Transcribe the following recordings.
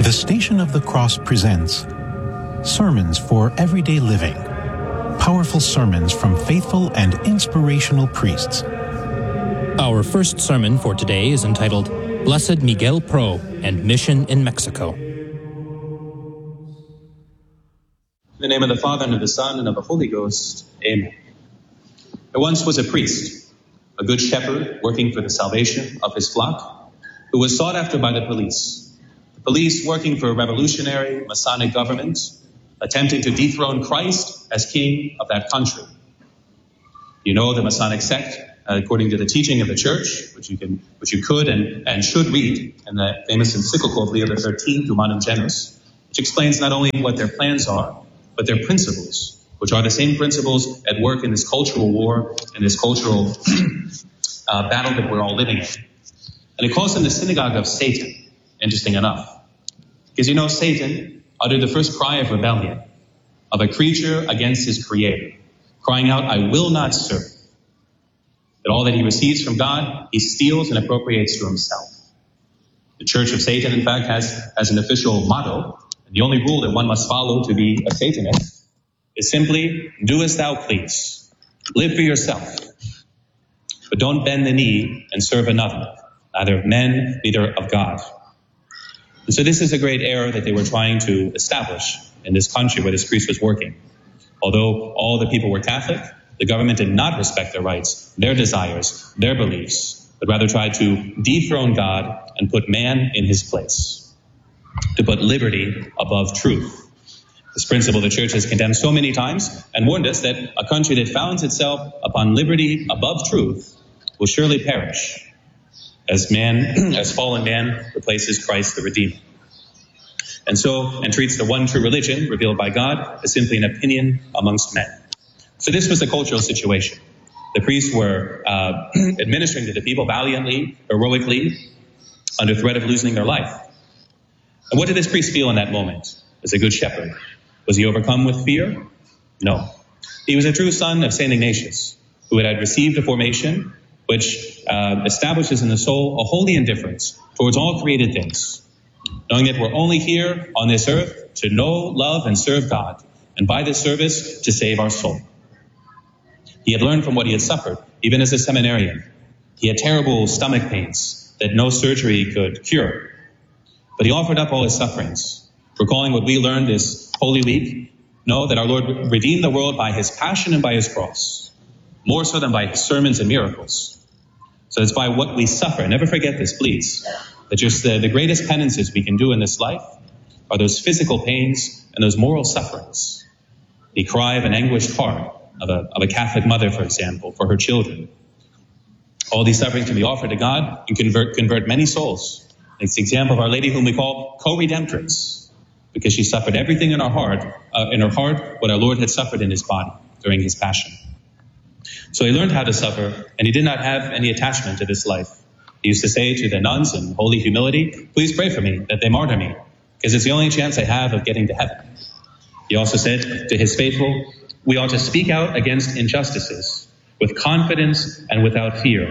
The Station of the Cross presents Sermons for Everyday Living. Powerful sermons from faithful and inspirational priests. Our first sermon for today is entitled Blessed Miguel Pro and Mission in Mexico. In the name of the Father, and of the Son, and of the Holy Ghost. Amen. There once was a priest, a good shepherd working for the salvation of his flock, who was sought after by the police. The police working for a revolutionary Masonic government, attempting to dethrone Christ as king of that country. You know the Masonic sect, according to the teaching of the Church, which you could and should read in the famous encyclical of Leo XIII, Humanum Genus, which explains not only what their plans are, but their principles, which are the same principles at work in this cultural war and this cultural battle that we're all living in. And it calls them the synagogue of Satan, interesting enough. Because you know, Satan uttered the first cry of rebellion of a creature against his creator, crying out, "I will not serve." That all that he receives from God, he steals and appropriates to himself. The Church of Satan, in fact, has an official motto, and the only rule that one must follow to be a Satanist is simply, do as thou please. Live for yourself. But don't bend the knee and serve another, neither of men, neither of God. And so this is a great error that they were trying to establish in this country where this priest was working. Although all the people were Catholic, the government did not respect their rights, their desires, their beliefs, but rather tried to dethrone God and put man in his place, to put liberty above truth. This principle the Church has condemned so many times and warned us that a country that founds itself upon liberty above truth will surely perish, as fallen man replaces Christ the Redeemer. And treats the one true religion revealed by God as simply an opinion amongst men. So this was the cultural situation. The priests were administering to the people valiantly, heroically, under threat of losing their life. And what did this priest feel in that moment as a good shepherd? Was he overcome with fear? No. He was a true son of St. Ignatius, who had received a formation which establishes in the soul a holy indifference towards all created things, knowing that we're only here on this earth to know, love, and serve God, and by this service to save our soul. He had learned from what he had suffered, even as a seminarian. He had terrible stomach pains that no surgery could cure. But he offered up all his sufferings, recalling what we learned this Holy Week, know that our Lord redeemed the world by his passion and by his cross, more so than by his sermons and miracles. So it's by what we suffer. Never forget this, please, that just the greatest penances we can do in this life are those physical pains and those moral sufferings. The cry of an anguished heart of a Catholic mother, for example, for her children. All these sufferings can be offered to God and convert many souls. It's the example of Our Lady, whom we call co-redemptrix, because she suffered everything in her heart, what our Lord had suffered in his body during his passion. So he learned how to suffer, and he did not have any attachment to this life. He used to say to the nuns in holy humility, "Please pray for me, that they martyr me, because it's the only chance I have of getting to heaven." He also said to his faithful, "We ought to speak out against injustices with confidence and without fear,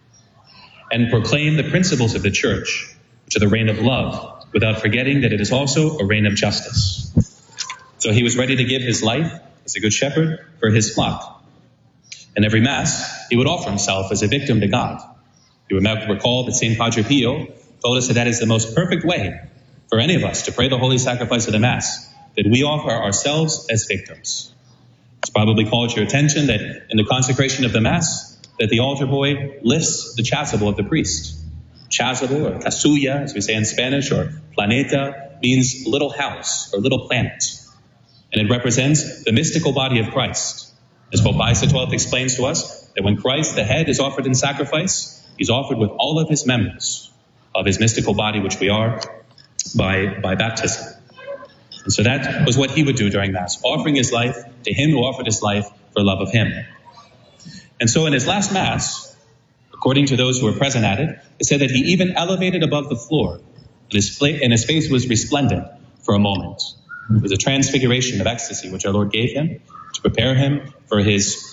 and proclaim the principles of the Church, which are the reign of love, without forgetting that it is also a reign of justice." So he was ready to give his life as a good shepherd for his flock. In every Mass, he would offer himself as a victim to God. You would recall that St. Padre Pio told us that is the most perfect way for any of us to pray the holy sacrifice of the Mass, that we offer ourselves as victims. It's probably called your attention that in the consecration of the Mass, that the altar boy lifts the chasuble of the priest. Chasuble, or casulla, as we say in Spanish, or planeta, means little house or little planet. And it represents the mystical body of Christ. As Pope Pius XII explains to us, that when Christ, the head, is offered in sacrifice, he's offered with all of his members of his mystical body, which we are by baptism. And so that was what he would do during Mass, offering his life to him who offered his life for love of him. And so in his last Mass, according to those who were present at it, it said that he even elevated above the floor, and his face was resplendent for a moment. It was a transfiguration of ecstasy which our Lord gave him to prepare him for his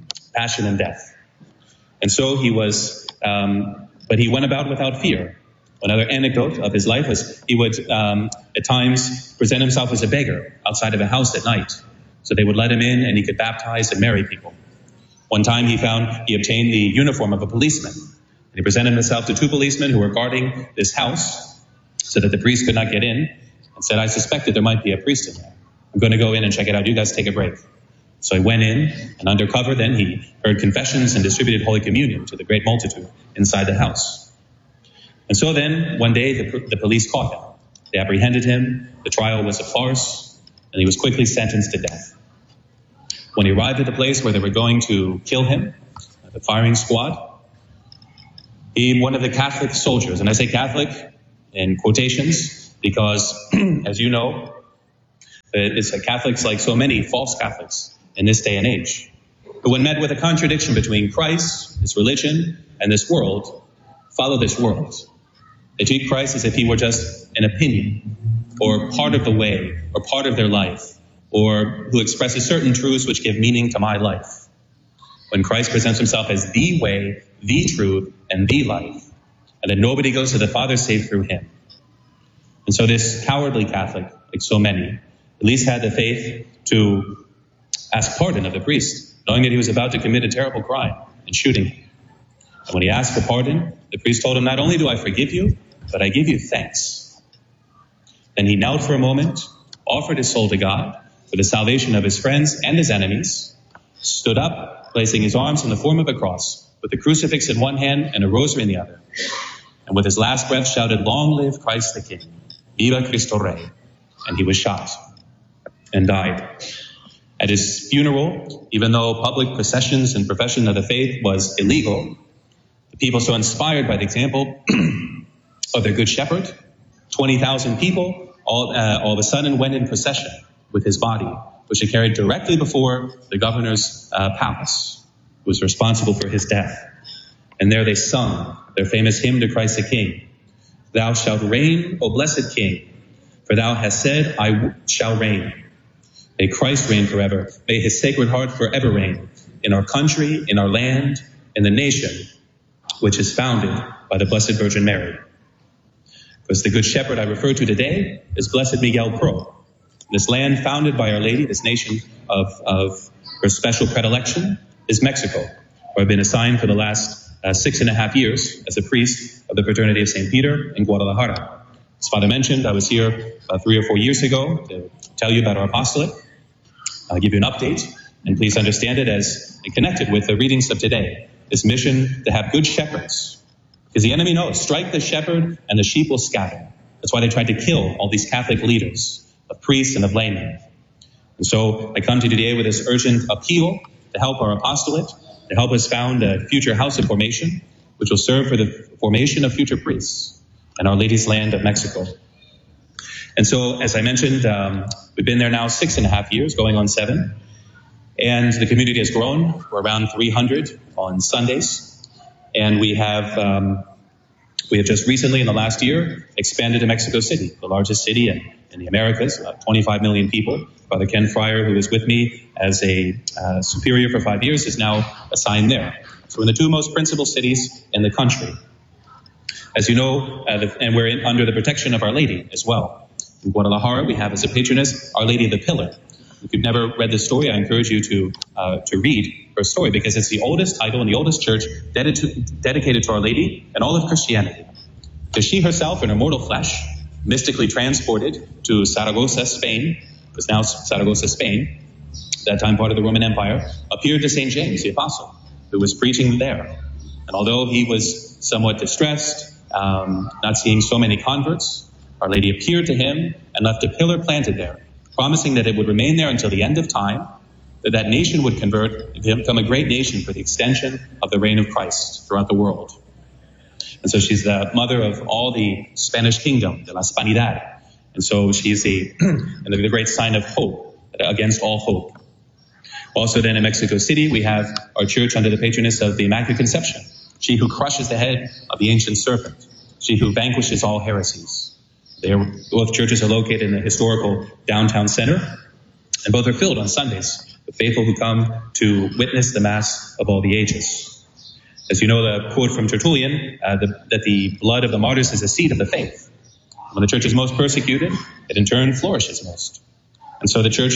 passion and death. And so he was, but he went about without fear, Another anecdote of his life was he would at times present himself as a beggar outside of a house at night. So they would let him in and he could baptize and marry people. One time he obtained the uniform of a policeman. And he presented himself to two policemen who were guarding this house so that the priest could not get in, and said, I suspected there might be a priest in there. I'm going to go in and check it out. You guys take a break. So he went in, and undercover then he heard confessions and distributed Holy Communion to the great multitude inside the house. And so then, one day, the police caught him. They apprehended him. The trial was a farce, and he was quickly sentenced to death. When he arrived at the place where they were going to kill him, the firing squad, one of the Catholic soldiers, and I say Catholic in quotations because, as you know, it's like Catholics, like so many false Catholics in this day and age, who when met with a contradiction between Christ, his religion, and this world, follow this world. They treat Christ as if he were just an opinion, or part of the way, or part of their life, or who expresses certain truths which give meaning to my life. When Christ presents himself as the way, the truth, and the life, and that nobody goes to the Father save through him. And so this cowardly Catholic, like so many, at least had the faith to ask pardon of the priest, knowing that he was about to commit a terrible crime and shooting him. And when he asked for pardon, the priest told him, not only do I forgive you, but I give you thanks. Then he knelt for a moment, offered his soul to God for the salvation of his friends and his enemies, stood up, placing his arms in the form of a cross, with the crucifix in one hand and a rosary in the other, and with his last breath shouted, long live Christ the King, viva Cristo Rey, and he was shot and died. At his funeral, even though public processions and profession of the faith was illegal, the people so inspired by the example of their good shepherd, 20,000 people all of a sudden went in procession with his body, which he carried directly before the governor's palace, who was responsible for his death. And there they sung their famous hymn to Christ the King. Thou shalt reign, O blessed King, for thou hast said, I shall reign. May Christ reign forever. May his sacred heart forever reign in our country, in our land, in the nation, which is founded by the Blessed Virgin Mary. Because the good shepherd I refer to today is Blessed Miguel Pro. This land founded by Our Lady, this nation of her special predilection, is Mexico, where I've been assigned for the last 6.5 years as a priest of the Fraternity of St. Peter in Guadalajara. As Father mentioned, I was here about 3 or 4 years ago to tell you about our apostolate. I'll give you an update, and please understand it as connected with the readings of today. This mission to have good shepherds. Because the enemy knows, strike the shepherd and the sheep will scatter. That's why they tried to kill all these Catholic leaders, of priests and of laymen. And so I come to you today with this urgent appeal to help our apostolate, to help us found a future house of formation, which will serve for the formation of future priests in Our Lady's land of Mexico. And so, as I mentioned, we've been there now 6.5 years, going on 7. And the community has grown. We're around 300 on Sundays. And we have just recently, in the last year, expanded to Mexico City, the largest city in the Americas, 25 million people. Father Ken Fryer, who was with me as a superior for 5 years, is now assigned there. So we're in the 2 most principal cities in the country. As you know, and we're under the protection of Our Lady as well. In Guadalajara, we have as a patroness Our Lady of the Pillar. If you've never read this story, I encourage you to read her story, because it's the oldest title and the oldest church dedicated to Our Lady in all of Christianity. Because she herself, in her mortal flesh, mystically transported to Saragossa, Spain, because now Saragossa, Spain, that time part of the Roman Empire, appeared to St. James, the Apostle, who was preaching there. And although he was somewhat distressed, not seeing so many converts, Our Lady appeared to him and left a pillar planted there, promising that it would remain there until the end of time, that nation would convert and become a great nation for the extension of the reign of Christ throughout the world. And so she's the mother of all the Spanish kingdom, de la Hispanidad. And so she's the great sign of hope against all hope. Also then in Mexico City, we have our church under the patroness of the Immaculate Conception, she who crushes the head of the ancient serpent, she who vanquishes all heresies. Both churches are located in the historical downtown center, and both are filled on Sundays with faithful who come to witness the Mass of all the ages. As you know, the quote from Tertullian, that the blood of the martyrs is a seed of the faith. When the church is most persecuted, it in turn flourishes most. And so the church,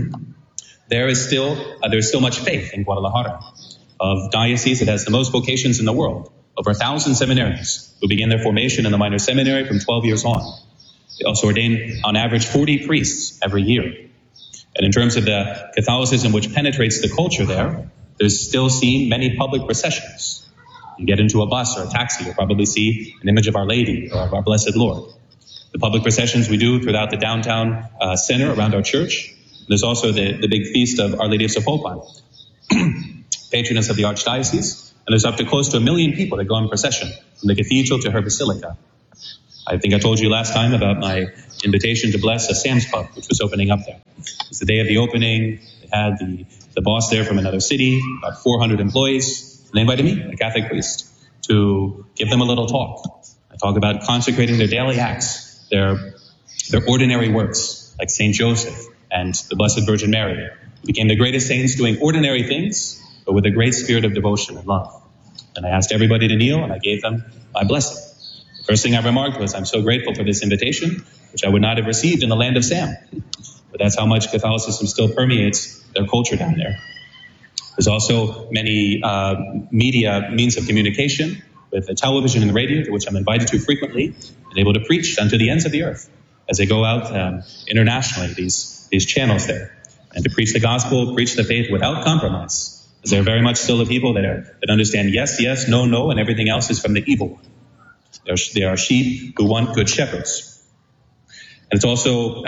there's still much faith in Guadalajara. Of dioceses, it has the most vocations in the world. Over 1,000 seminarians who begin their formation in the minor seminary from 12 years on. They also ordain, on average, 40 priests every year. And in terms of the Catholicism which penetrates the culture there's still seen many public processions. You get into a bus or a taxi, you'll probably see an image of Our Lady or of our Blessed Lord. The public processions we do throughout the downtown center around our church. There's also the big feast of Our Lady of Zapopan, patroness of the Archdiocese. And there's up to close to 1 million people that go in procession from the cathedral to her basilica. I think I told you last time about my invitation to bless a Sam's Club, which was opening up there. It's the day of the opening. They had the boss there from another city, about 400 employees. And they invited me, a Catholic priest, to give them a little talk. I talk about consecrating their daily acts, their ordinary works, like St. Joseph and the Blessed Virgin Mary, who became the greatest saints doing ordinary things, but with a great spirit of devotion and love. And I asked everybody to kneel, and I gave them my blessing. First thing I remarked was, I'm so grateful for this invitation, which I would not have received in the land of Sam. But that's how much Catholicism still permeates their culture down there. There's also many media means of communication, with the television and the radio, to which I'm invited to frequently, and able to preach unto the ends of the earth as they go out internationally, these channels there, and to preach the gospel, preach the faith without compromise, as they're very much still the people that understand yes, yes, no, no, and everything else is from the evil one. They are sheep who want good shepherds. And it's also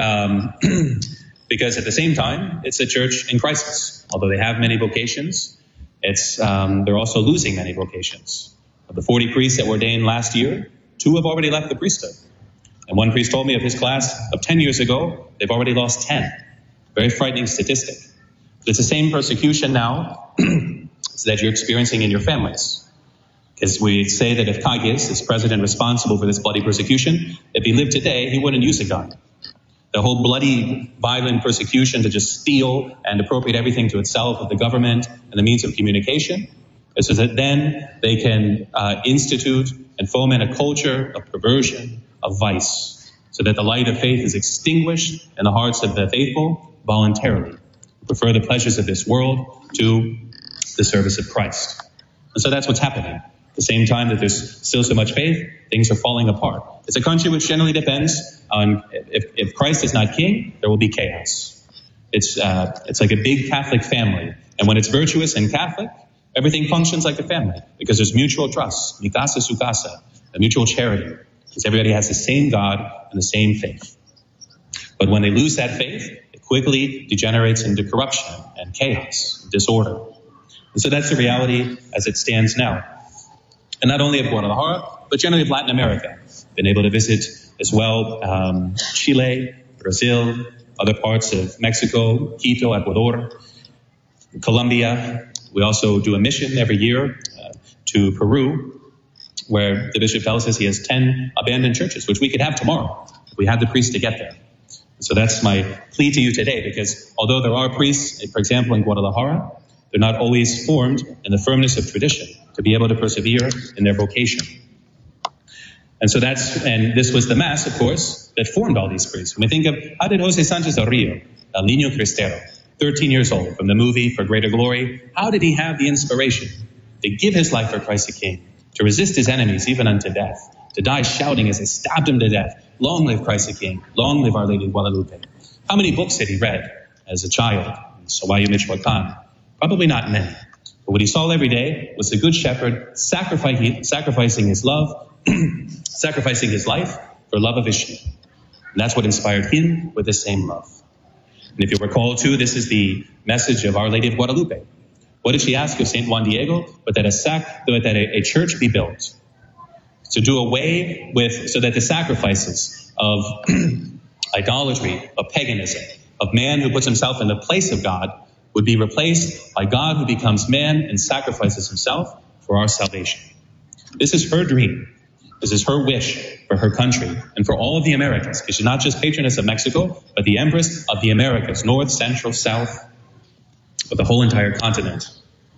because at the same time, it's a church in crisis. Although they have many vocations, they're also losing many vocations. Of the 40 priests that were ordained last year, 2 have already left the priesthood. And one priest told me of his class of 10 years ago, they've already lost 10. Very frightening statistic. But it's the same persecution now that you're experiencing in your families. Because we say that if Kagis, this president responsible for this bloody persecution, if he lived today, he wouldn't use a gun. The whole bloody, violent persecution to just steal and appropriate everything to itself of the government and the means of communication, so that then they can institute and foment a culture of perversion, of vice, so that the light of faith is extinguished in the hearts of the faithful voluntarily, who prefer the pleasures of this world to the service of Christ. And so that's what's happening. At the same time that there's still so much faith, things are falling apart. It's a country which generally depends on, if Christ is not king, there will be chaos. It's like a big Catholic family. And when it's virtuous and Catholic, everything functions like a family because there's mutual trust, mi casa su casa, a mutual charity, because everybody has the same God and the same faith. But when they lose that faith, it quickly degenerates into corruption and chaos, and disorder. And so that's the reality as it stands now. And not only of Guadalajara, but generally of Latin America. Been able to visit as well Chile, Brazil, other parts of Mexico, Quito, Ecuador, Colombia. We also do a mission every year to Peru, where the bishop tells us he has 10 abandoned churches, which we could have tomorrow if we had the priests to get there. So that's my plea to you today, because although there are priests, for example, in Guadalajara, they're not always formed in the firmness of tradition to be able to persevere in their vocation. And so and this was the Mass, of course, that formed all these priests. When we think of, how did Jose Sanchez del Rio, El Niño Cristero, 13 years old, from the movie For Greater Glory, how did he have the inspiration to give his life for Christ the King, to resist his enemies even unto death, to die shouting as they stabbed him to death, long live Christ the King, long live Our Lady of Guadalupe? How many books had he read as a child in Celaya, Michoacan? Probably not many. But what he saw every day was the Good Shepherd sacrificing his love, sacrificing his life for love of his sheep. And that's what inspired him with the same love. And if you recall, too, this is the message of Our Lady of Guadalupe. What did she ask of St. Juan Diego? But that a church be built to do away with, so that the sacrifices of idolatry, of paganism, of man who puts himself in the place of God would be replaced by God who becomes man and sacrifices himself for our salvation. This is her dream. This is her wish for her country and for all of the Americas, because she's not just patroness of Mexico, but the Empress of the Americas, North, Central, South, of the whole entire continent.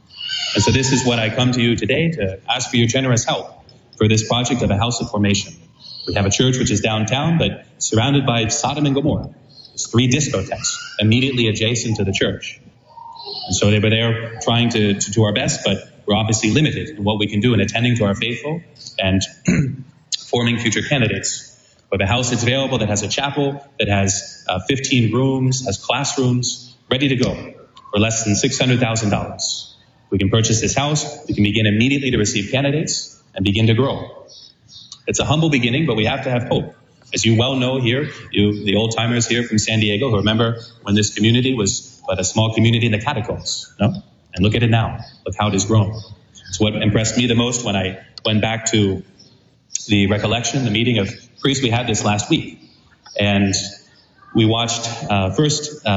And so this is what I come to you today to ask for your generous help for this project of a house of formation. We have a church which is downtown, but surrounded by Sodom and Gomorrah. There's 3 discotheques immediately adjacent to the church. And so they were there trying to do our best, but we're obviously limited in what we can do in attending to our faithful and forming future candidates. We have a house that's available that has a chapel, that has 15 rooms, has classrooms, ready to go for less than $600,000. We can purchase this house, we can begin immediately to receive candidates and begin to grow. It's a humble beginning, but we have to have hope. As you well know here, you, the old-timers here from San Diego, who remember when this community was but a small community in the catacombs, no? And look at it now. Look how it has grown. It's what impressed me the most when I went back to the recollection, the meeting of priests we had this last week. And we watched first